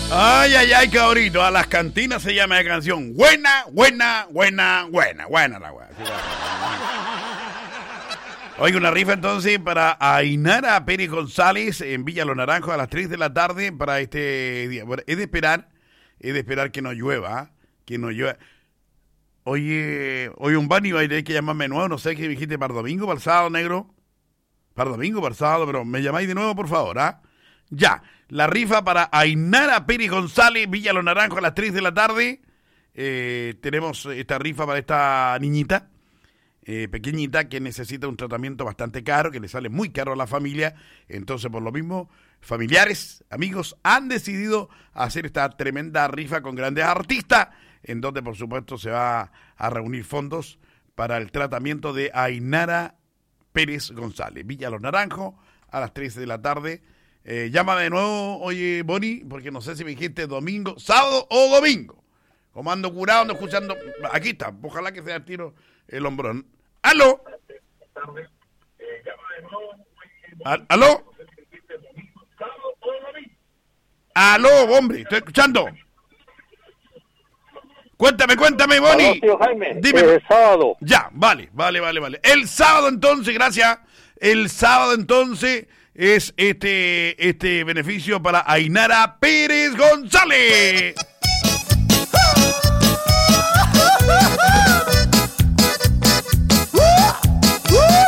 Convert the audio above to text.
Ay, ay, ay, cabrito. A las cantinas se llama la canción. Buena, buena, buena, buena. Buena la weá. Oiga, una rifa entonces para Ainara Pérez González en Villa Los Naranjos a las 3 de la tarde para este día. Bueno, es de esperar que no llueva, que no llueva. Oye, un Bani va a tener que llamarme de nuevo, no sé qué me dijiste para domingo, para el sábado, negro. Para domingo, para el sábado, pero me llamáis de nuevo, por favor, ¿ah? Ya, la rifa para Ainara Pérez González, Villa Los Naranjos a las 3 de la tarde. Tenemos esta rifa para esta niñita, pequeñita, que necesita un tratamiento bastante caro, que le sale muy caro a la familia. Entonces, por lo mismo, familiares, amigos, han decidido hacer esta tremenda rifa con grandes artistas, en donde, por supuesto, se va a reunir fondos para el tratamiento de Ainara Pérez González, Villa Los Naranjos, a las 3 de la tarde. Llámame de nuevo, oye, Boni, porque no sé si me dijiste domingo, sábado o domingo. Como ando curado, ando escuchando. Aquí está, ojalá que sea el tiro el hombrón. ¡Aló! ¿Aló? ¡Aló, hombre! Estoy escuchando. Cuéntame, Boni. Aló, tío Jaime. Dime. El sábado. Ya, vale. El sábado entonces, gracias. El sábado entonces es este beneficio para Ainara Pérez González.